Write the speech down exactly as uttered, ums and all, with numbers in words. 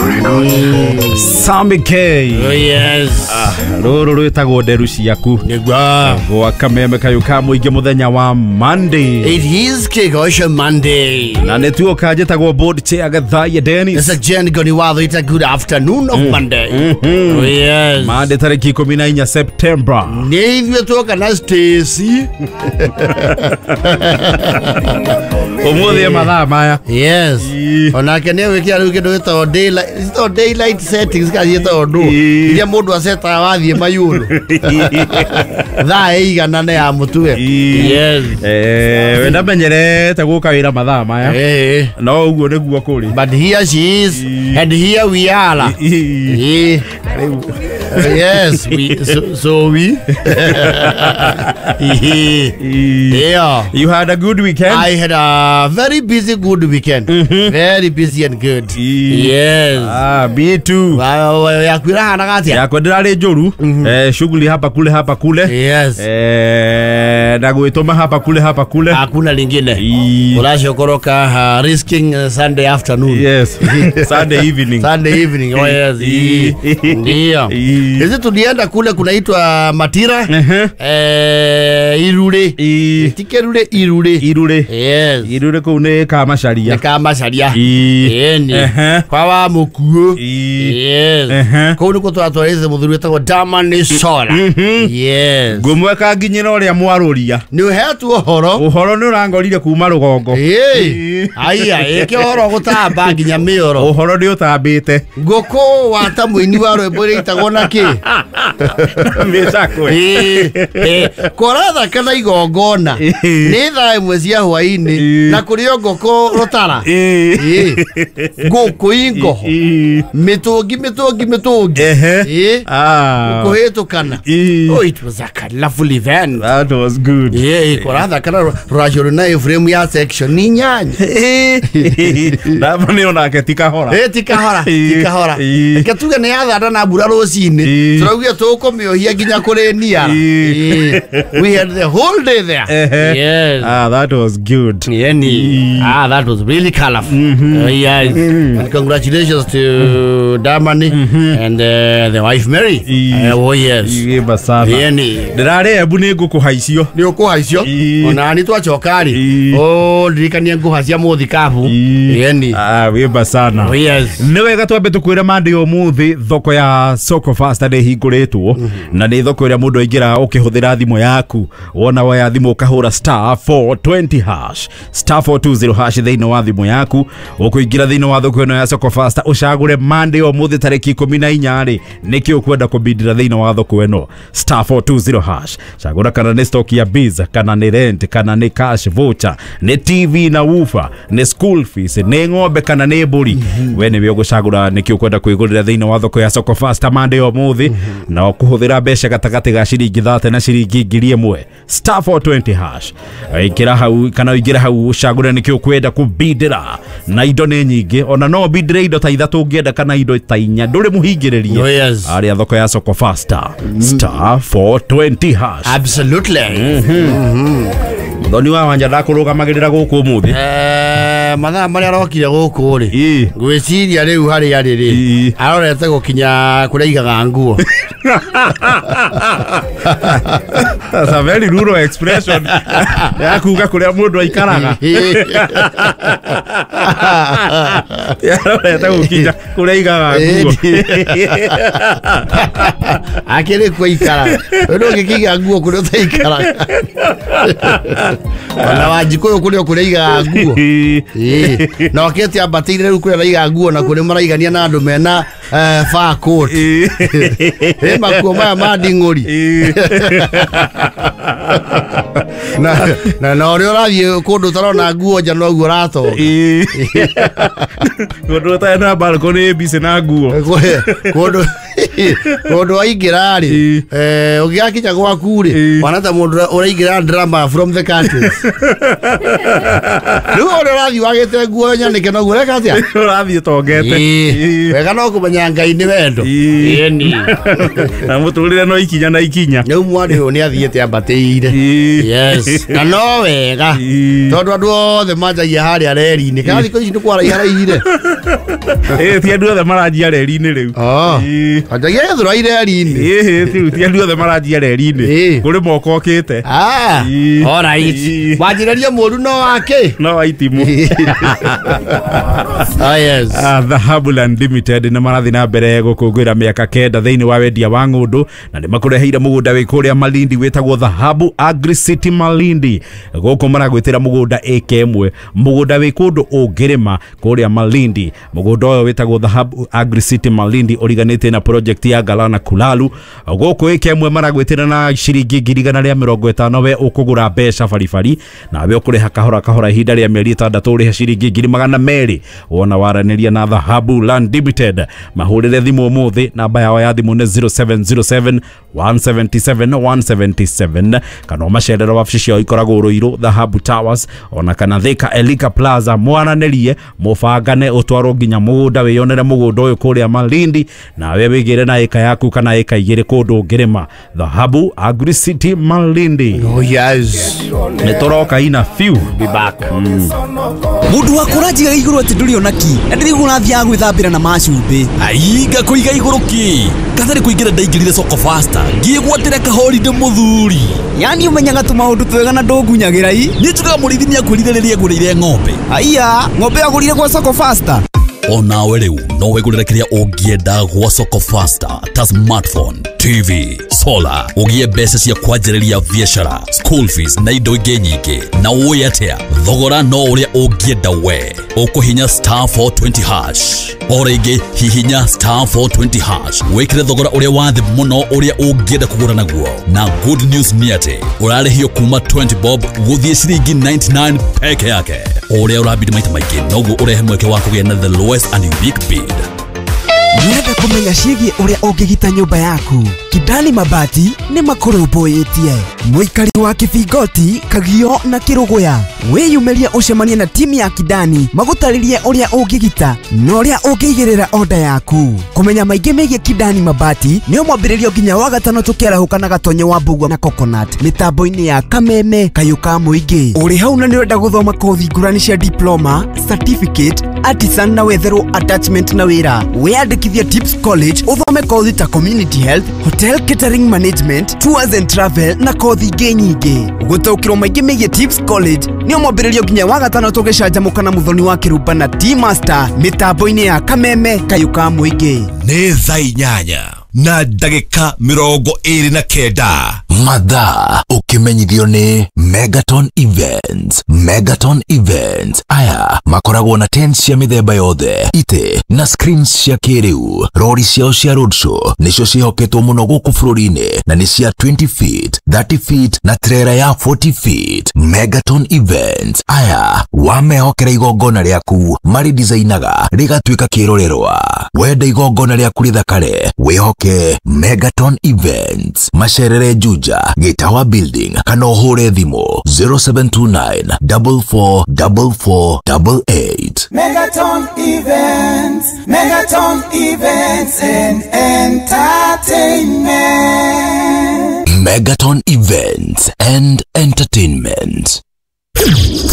Sammy K. Oh yes. Ah, roro rwetagwo nderu ciaku. Nigwa. Gwa kameme kayo ka muingi muthenya wa Monday. It is Kigosha Monday. Na netuo kajetagwo board chair Gathaya Dennis. It's a Jen goni watho. It's a good afternoon of mm. Monday. Mm-hmm. Oh yes. Monday tariki kumi na inya September. Nivyo toka na Stacy. Omuthie mathaa maya. Yes. Onake ne wikia ruke do to daylight. It's daylight settings ka yeto do. Ile mundu aseta wathie mayuru. Thaa igana na ya mutwe. Yes. Eh, wenda menyerete guka wira mathaa maya. Eh. No uguo niguo kuri. But here she is and here we are. Eh. Yes, we so, so we. Yeah. You had a good weekend? I had a very busy good weekend. Mm-hmm. Very busy and good. Yes. Ah, me too. Ya kwira hana gatia. Ya kwendera ri njuru. Eh, shughuli hapa kule hapa kule. Yes. Eh, na gwitoma hapa kule hapa kule. Hakuna lingine. Unashokoroka uh, risking uh, Sunday afternoon. Yes. Sunday evening. Sunday evening. Oh yes. Ndio. Hizi tulienda kule kunaitwa Matira. Uh-huh. Eh, Irure. Tikerure Irure. Irure. Yes. Irure kune kama sharia. Kama sharia. Eni. Uh-huh. Kwa wa mukuo. Yes. Uh-huh. Kwa nuko twatwareze muthuri etagwo Damani Sola. Yes. Ngumweka nginyira uria mwaruria. Ni uhetu uhoro. Uhoro ni urangorire kuma rugongo. Eh. Aya, eke uhoro gutamba nginya mioro. Uhoro ni utambite. Ngoko wata muini wa rwimbo ritagwo na ki? Mecako. Eh. Eh. Koratha kana igongona. Ni thaa imwe cia hwaini na kurio ngoko rutara. Eh. Ngoko ingo. Mitungi mitungi mitungi. Eh. Ah. Kuhitukana. Oh, it was a lovely event. That was good. Yeah, koratha kana rajoro na frame ya section ni nyanya. Ndaba ni onake tikahora. Eh, tikahora, tikahora. Ketuga ni athanda na mbura rucini. Turaugia tukumiohia nginya kurenia. We had the whole day there. Yes. Ah, that was good. Yeah, ah, that was really colorful. Mm-hmm. Uh, yes. Mm-hmm. And congratulations to Damani mm-hmm. and uh, the wife Mary. Uh, oh yes. Iba sana. Yeah, ni. Ndirare ebu ni ngukuhaicio. Ni ukuhaicio. Ona ni twachokari. Oh, ndirikania nguhacia muthi kabu. Yeah, ni. Ah, iba sana. Oh yes. Ni wega twambe tukwire mandi umuthi thoko ya Soko Fasta ni hinguritwo na ni thoko ira mundu aingira ukihuthira thimo yaku wona waya thimo ukahura star four twenty hash star four twenty hash thino wa thimo yaku ukuingira thino wa thoko ino ya Soko Fasta ucagure mandi umuthi tariki kumi na inya ri niki ukwenda kubindira thino wa thoko ino star four twenty hash cagura kana ni stock ya biz kana ni rent kana ni cash voucher ni T V na woofer ni school fees ni ng'ombe kana ni mburi we ni byo gucagura niki ukwenda kwigurira thino wa thoko ya Soko Fasta mandi umuthi na kuhuthira besha gatagati ga shiringi thate na shiringi ngiri imwe star four twenty hash ikira hau kana igira hau ucagura niki ukwenda kubindira na indo ni nyingi ona no bindira indo ta ithatu ungienda kana indo ta inya nduri muhingiririe oh yes. Ari thoko ya Soko Fasta mm. star four twenty hash absolutely mhm Thoni wa wanja ndakurugamagira guku umuthi eh mathaa maria arokire guku ri ngwiciria riu hari ari ri arorete gukinya kuria igaga nguo. That's a very rural expression. Ya kuga kuria mundu aikaraga. Ya arorete gukinya kuria igaga nguo. Akire kwa ikara. Ndo gikiga nguo kuria utaikara. Na wajikoyo kuria kuria igaga nguo. Eh. Na wakati abatire riu kuria igaga nguo na kuria maraigania na andu mena far coat. Eh makuo maya madingori. Na na na ori orathie kundu tarona nguo nja no guo rato. Kundu ta na balcony bise na nguo. Kundu kundu aingira ri eh ugiakinya gwaku ri wanata mundu uraingira drama from the country. Riu ori orathie wagete nguo nyanike no guo reka atia. Orathie tongete. Wega no kumenya Ngai ni wendo. Yeni. Na muturire no ikinya na ikinya. Riu mwari uyu ni athiete ambateire. Yes. Na no wega. Tondu andu othe manjagia haria reri-ini. Kana thiko ici ni kwara ihara ihire. Eh, ti andu othe marajia reri-inĩ rĩu. Oh. Anjagia gĩthũra ireri-inĩ. Eh, ti andu othe marajia reri-inĩ. Kũrĩ moko okĩte. Ah. All right. Wanjĩrĩria mũru no wake. No waitimu. Ah, yes. Ah, Dhahabu Unlimited nĩ marathi na mbere gũkũngũĩra mĩaka kenda thĩinĩ wa wendia wa ng'ũndũ na nĩ makũreheire mũgũnda wĩ kũrĩa Malindi wĩtagwo Dhahabu Agri City Malindi. Gũkũ maragwĩtĩra mũgũnda ĩka ĩmwe, mũgũnda wĩ kũndũ ũngĩrĩma kũrĩa Malindi. Mũgũnda ũyũ wĩtagwo Dhahabu Agri City Malindi ũriganĩtie na project ya Galana Kulalu. Gũkũ ĩka ĩmwe maragwĩtĩra na ciringi ngiri igana rĩa mĩrongo ĩtano we ũkũgũra mbeca baribari na we ũkũrĩha kahora kahora ihinda rĩa mĩeri ĩtandatũ ũrĩhe ciringi ngiri magana merĩ. Wona waranĩria na Dhahabu Unlimited mahũrĩre thimũ ũmũthĩ, namba yao ya thimũ nĩ zero seven zero seven one seven seven one seven seven kana macerera wabici ciao ikoragwo Ruiru Dhahabu Towers ona kana Thika Elika Plaza. Mwaranĩrie mũbangane ũtwarwo nginya mũgũnda wĩyonere mũgũnda ũyũ kũrĩa Malindi na we wĩgĩre na ĩka yaku kana ĩka igĩrĩ kũndũ ũngĩrĩma. Dhahabu Agri City Malindi. Oh yes. Nĩ tũroka ina few be back. Mundu wakora njiga iguru ati nduri onaki na ndirigu na thia gwithambira na macumbi ainga kuiga iguru ki kathari kuingira ndaingirire Soko Faster ngigwatire kahorinde muthuri yani umenyaga tu maundu twega na ndungunyagira i ni tuga murithi ni akwirire riria ngurire ng'ombe aiya ng'ombe agurire kwa Soko Faster. Onawe riu no wigurire kiria ungienda gwa Soko Faster ta smartphone, T V, solar, ugie mbeca cia kwanjĩrĩria biashara, school fees na indo ingĩ nyingĩ na uye atia thogora no uria ungienda we ukuhinya star four twenty hash o rĩngĩ hihinya star four twenty hash wikire thogora uria wathi muno uria ungienda kugura naguo. Na good news ni ati urarĩhio kuma twenty bob guthie ciringi ninety-nine peke yake. Uria urabidi maita maingĩ noguo urehe mweke wa kugĩa na the lowest and unique bid. Nĩenda kũmenya ciĩgiĩ ũrĩa ũngĩgita nyũmba yaku? Kidani Mabati nĩ makũrũmbũĩtie. Mũikari wa Kibingoti, Kagio na Kĩrũgũya. Wĩyumĩrie ũcemanie na timu ya Kidani magũtarĩrie ũrĩa ũngĩgita na ũrĩa ũngĩigĩrĩra order yaku. Kũmenya maingĩ megiĩ Kidani Mabati nĩ mwambĩrĩrio nginya wa gatano tũkĩarahũka na gatonye wa Mbugua na Coconut mĩtambo-inĩ ya Kameme Kayuka Mũingĩ. Ũrĩ hau na nĩũrenda gũthoma kothi ngũrani cia diploma, certificate, artisan na wetherwo attachment na wĩra. Wĩyandĩkithie Tips College uthome kothi ta community health, hotel catering management, tours and travel na kothi ingĩ nyingĩ. Gũtaũkĩrwo maingĩ megiĩ Tips College nĩ mwambĩrĩrio nginya wa gatano tũgĩcanjamũka na Muthoni wa Kĩrumba na T-Master mĩtambo-inĩ ya Kameme Kayuka Mũingĩ. Nĩ thaa inyanya na ndagĩka mĩrongo ĩrĩ na kenda mathaa ũkĩmenyithio nĩ Megaton Events. Megaton Events aya makoragwo na tents cia mĩthemba yothe, itĩ na screens cia kĩrĩu. Rori ciao cia roadshow nĩcio ciĩhoketwo mũno gũkũ bũrũri-inĩ na nĩ cia twenty feet, thirty feet na trailer ya forty feet. Megaton Events aya wamehokera igongona rĩaku marĩ designaga rĩgatuĩka kĩrorerwa. Wenda igongona rĩaku rĩthakare wĩhoke Megaton Events. Macerere Juja Gĩtawa Building kana ũhũre thimũ zero seven two nine four four four four eight eight. Megaton Events, Megaton Events and Entertainment. Megaton Events and Entertainment.